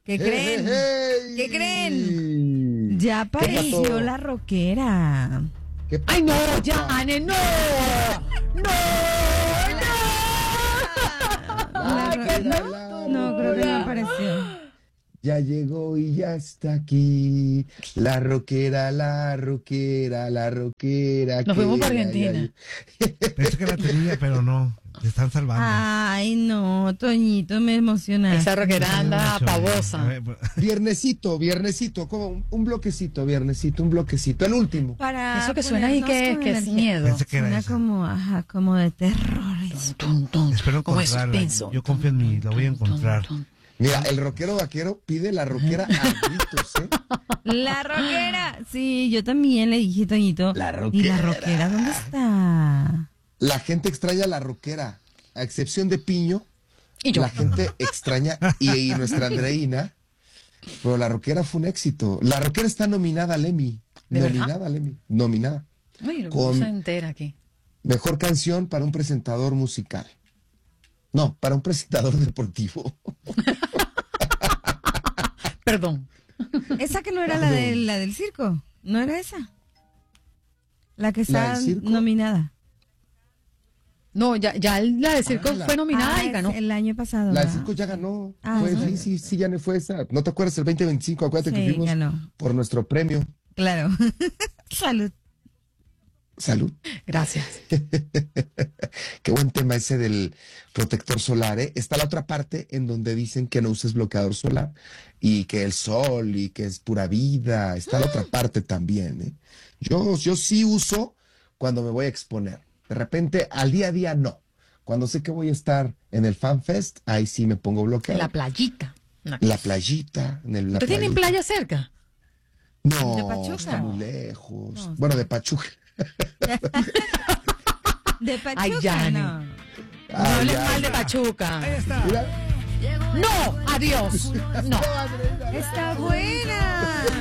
¿Qué creen? Hey. ¿Qué creen? Ya apareció la rockera. ¡Ay, no, Yane, no! ¡No! No, creo que no apareció. Ya llegó y ya está aquí. La rockera, la rockera, la rockera. Nos fuimos para Argentina. Pensé que la tenía, pero no. Te están salvando. Ay, no, Toñito, me emocionaste. Esa rockera anda pavosa. Viernesito, como un bloquecito, un bloquecito, el último. Para Eso que suena ahí ponernos que con es energía. miedo. Pensé que era Suena esa. como de terror. Espero Como de encontrarla. suspenso. Yo confío en mí, la voy a encontrar. Mira, el rockero vaquero pide la rockera a gritos, ¿eh? La rockera. Sí, yo también le dije, Toñito. La ¿Y la rockera. rockera dónde está? La gente extraña la rockera, a excepción de Piño. Y yo. La gente extraña, y nuestra Andreina, pero la rockera fue un éxito. La rockera está nominada al Emmy. ¿De verdad? Nominada al Emmy. Nominada. Ay, lo Con- se entera aquí. Mejor canción para un presentador musical. No, para un presentador deportivo. Perdón. Esa que no era la del circo. ¿No era esa? La que está del circo? nominada. No, ya la de circo fue nominada y ganó. El año pasado. La del ¿verdad? circo ya ganó. Ah, Sí, ya no fue esa. ¿No te acuerdas el 2025? Acuérdate que Sí, fuimos ganó. por nuestro premio. Claro. Salud. Salud. Gracias. Qué buen tema ese del protector solar, ¿eh? Está la otra parte en donde dicen que no uses bloqueador solar y que el sol y que es pura vida. Está la otra parte también, ¿eh? Yo sí uso cuando me voy a exponer. De repente, al día a día, no. Cuando sé que voy a estar en el Fan Fest, ahí sí me pongo En bloqueador. la playita. No. La playita. ¿Ustedes tienen playa cerca? No, ¿De Pachuca? está muy lejos. No, Bueno, de Pachuca. De Pachuca, Ay, Yane. no. No Ay, hables ya, mal de ya. Pachuca. Mira. No, adiós. No. Está buena.